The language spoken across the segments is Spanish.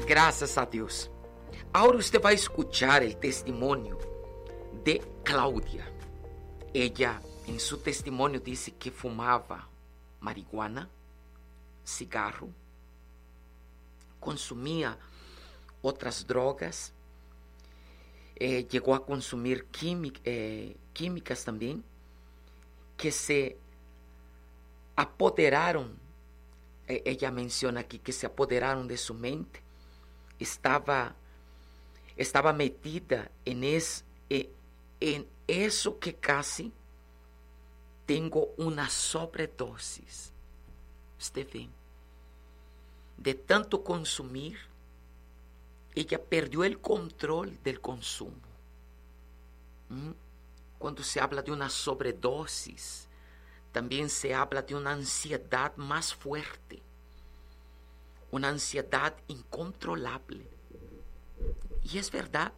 Gracias a Dios. Ahora usted va a escuchar el testimonio de Claudia. Ella en su testimonio dice que fumaba marihuana, cigarro, consumía otras drogas, llegó a consumir químicas también, que se apoderaron, ella menciona aquí, que se apoderaron de su mente. Estaba metida en eso que casi tengo una sobredosis. Usted ve, de tanto consumir, ella perdió el control del consumo. Cuando se habla de una sobredosis, también se habla de una ansiedad más fuerte, una ansiedad incontrolable. Y es verdad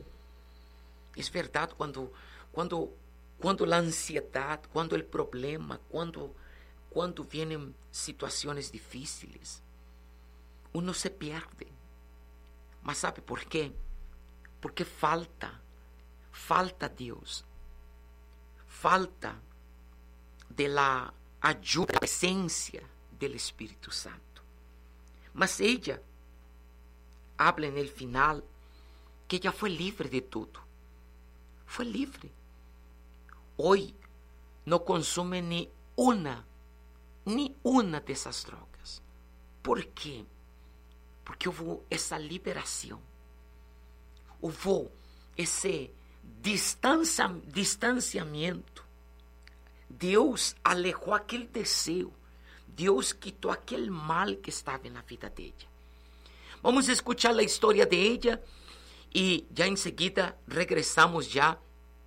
cuando la ansiedad, cuando el problema, cuando vienen situaciones difíciles, uno se pierde. Mas ¿sabe por qué? Porque falta Dios, falta de la ayuda, de la presencia del Espíritu Santo. Mas ella habla en el final que ella fue libre de todo. Fue libre. Hoy no consume ni una de esas drogas. ¿Por qué? Porque hubo esa liberación. Hubo ese distanciamiento. Dios alejó aquel deseo. Dios quitó aquel mal que estaba en la vida de ella. Vamos a escuchar la historia de ella y ya enseguida regresamos ya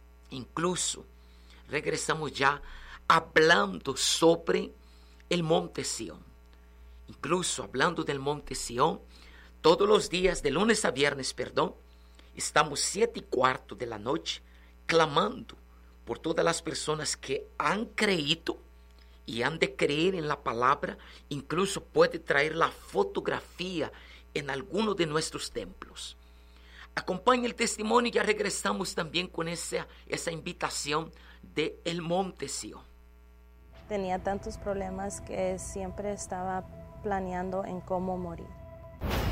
hablando sobre el Monte Sión. Incluso hablando del Monte Sión, todos los días, de lunes a viernes, estamos 7:15 de la noche clamando por todas las personas que han creído y han de creer en la palabra. Incluso puede traer la fotografía en alguno de nuestros templos. Acompaña el testimonio y ya regresamos también con esa invitación de el Monte Sión. Tenía tantos problemas que siempre estaba planeando en cómo morir.